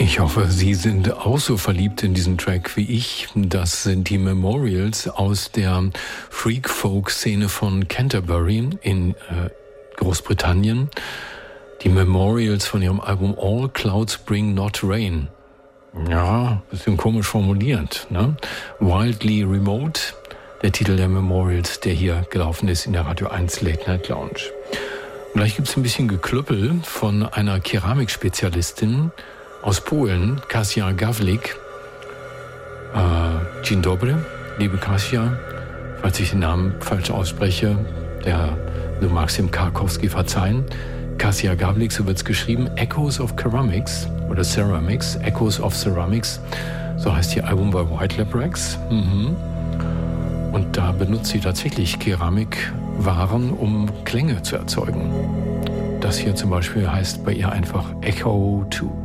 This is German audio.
Ich hoffe, Sie sind auch so verliebt in diesen Track wie ich. Das sind die Memorials aus der Freak-Folk-Szene von Canterbury in Großbritannien. Die Memorials von ihrem Album All Clouds Bring Not Rain. Ja, bisschen komisch formuliert, ne? Wildly Remote, der Titel der Memorials, der hier gelaufen ist in der Radio 1 Late Night Lounge. Und gleich gibt's ein bisschen Geklüppel von einer Keramikspezialistin aus Polen, Kasia Gawlik. Dzień dobry, liebe Kasia. Falls ich den Namen falsch ausspreche, du magst dem Karkowski verzeihen. Kasia Gawlik, so wird's geschrieben. Echoes of Ceramics oder Ceramics, Echoes of Ceramics, so heißt ihr Album bei White Lab Records. Und da benutzt sie tatsächlich Keramikwaren, um Klänge zu erzeugen. Das hier zum Beispiel heißt bei ihr einfach Echo 2.